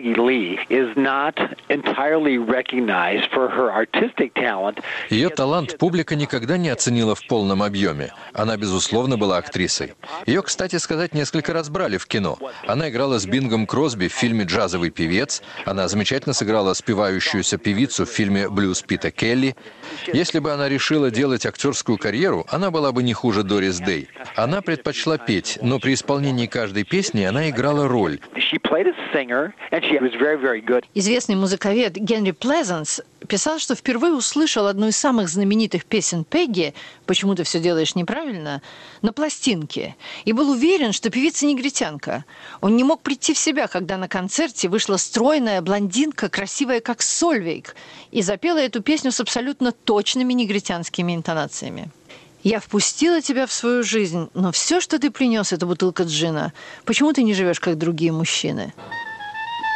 Peggy Lee is not entirely recognized for her artistic talent. Ее талант публика никогда не оценила в полном объеме. Она, безусловно, была актрисой. Ее, кстати сказать, несколько раз брали в кино. Она играла с Бингом Кросби в фильме «Джазовый певец». Она замечательно сыграла спевающуюся певицу в фильме «Блюз» Пита Келли. Если бы она решила делать актерскую карьеру, она была бы не хуже Дорис Дэй. Она предпочла петь, но при исполнении каждой песни она играла роль. Известный музыковед Генри Плезанс писал, что впервые услышал одну из самых знаменитых песен Пегги «Почему ты все делаешь неправильно» на пластинке и был уверен, что певица негритянка. Он не мог прийти в себя, когда на концерте вышла стройная блондинка, красивая как Сольвейг, и запела эту песню с абсолютно точными негритянскими интонациями. «Я впустила тебя в свою жизнь, но все, что ты принес, это бутылка джина. Почему ты не живешь, как другие мужчины?»